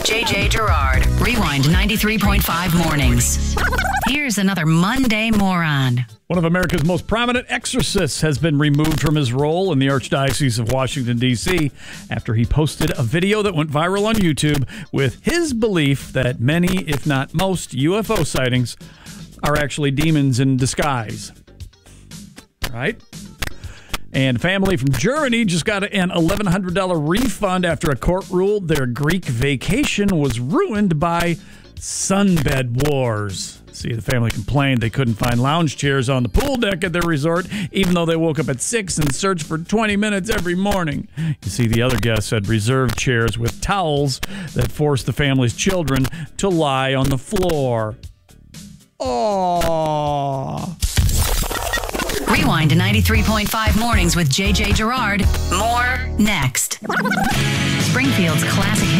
JJ Gerard. Rewind 93.5 mornings. Here's another Monday moron. One of America's most prominent exorcists has been removed from his role in the Archdiocese of Washington, D.C. after he posted a video that went viral on YouTube with his belief that many, if not most, UFO sightings are actually demons in disguise. Right? And family from Germany just got an $1,100 refund after a court ruled their Greek vacation was ruined by sunbed wars. See, the family complained they couldn't find lounge chairs on the pool deck at their resort, even though they woke up at 6 and searched for 20 minutes every morning. You see, the other guests had reserved chairs with towels that forced the family's children to lie on the floor. Aww. Rewind to 93.5 mornings with JJ Gerard. More next. Springfield's classic